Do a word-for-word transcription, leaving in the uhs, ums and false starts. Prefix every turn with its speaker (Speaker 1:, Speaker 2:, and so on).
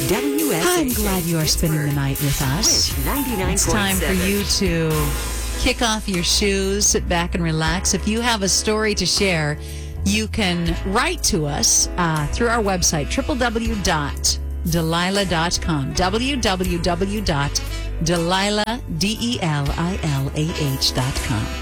Speaker 1: W S H.
Speaker 2: I'm glad you are spending the night with us. It's time for you to kick off your shoes, sit back and relax. If you have a story to share, you can write to us uh, through our website, w w w dot delilah dot com, w w w dot delilah, D E L I L A H dot com.